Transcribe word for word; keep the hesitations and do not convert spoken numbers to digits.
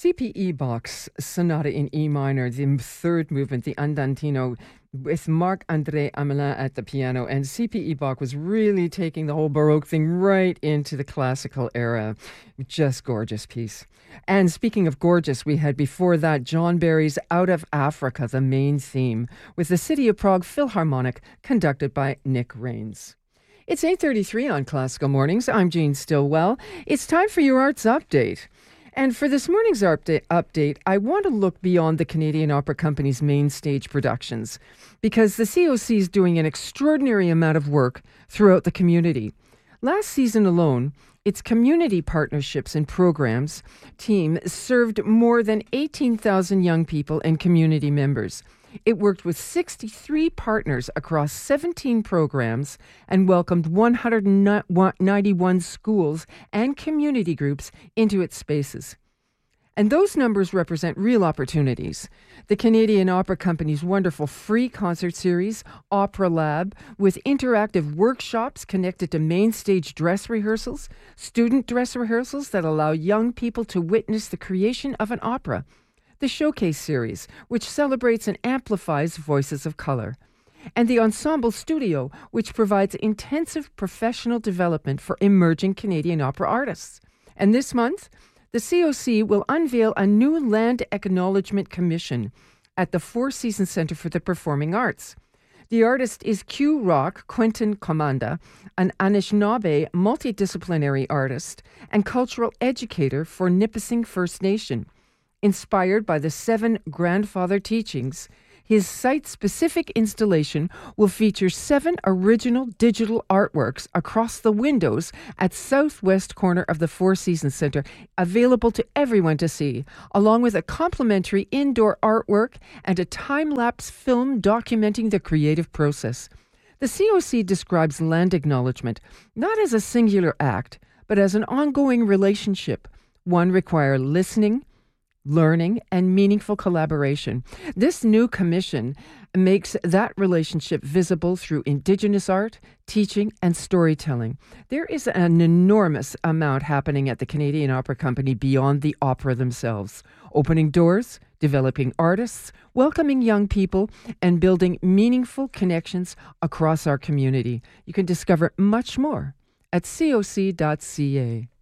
C P E Bach's Sonata in E minor, the third movement, the Andantino, with Marc-André Hamelin at the piano. And C P E Bach was really taking the whole Baroque thing right into the classical era. Just gorgeous piece. And speaking of gorgeous, we had before that John Barry's Out of Africa, the main theme, with the City of Prague Philharmonic, conducted by Nick Rains. It's eight thirty-three on Classical Mornings. I'm Jean Stillwell. It's time for your Arts Update. And for this morning's update, I want to look beyond the Canadian Opera Company's main stage productions, because the C O C is doing an extraordinary amount of work throughout the community. Last season alone, its community partnerships and programs team served more than eighteen thousand young people and community members. It worked with sixty-three partners across seventeen programs and welcomed one hundred ninety-one schools and community groups into its spaces. And those numbers represent real opportunities. The Canadian Opera Company's wonderful free concert series, Opera Lab, with interactive workshops connected to main stage dress rehearsals, student dress rehearsals that allow young people to witness the creation of an opera. The Showcase series, which celebrates and amplifies voices of color. And the Ensemble Studio, which provides intensive professional development for emerging Canadian opera artists. And this month, the C O C will unveil a new Land Acknowledgement Commission at the Four Seasons Centre for the Performing Arts. The artist is Q Rock Quentin Commanda, an Anishinaabe multidisciplinary artist and cultural educator for Nipissing First Nation. Inspired by the seven grandfather teachings, his site-specific installation will feature seven original digital artworks across the windows at southwest corner of the Four Seasons Centre, available to everyone to see, along with a complimentary indoor artwork and a time-lapse film documenting the creative process. The C O C describes land acknowledgement not as a singular act, but as an ongoing relationship, one requiring listening, learning, and meaningful collaboration. This new commission makes that relationship visible through Indigenous art, teaching, and storytelling. There is an enormous amount happening at the Canadian Opera Company beyond the opera themselves, opening doors, developing artists, welcoming young people, and building meaningful connections across our community. You can discover much more at C O C dot C A.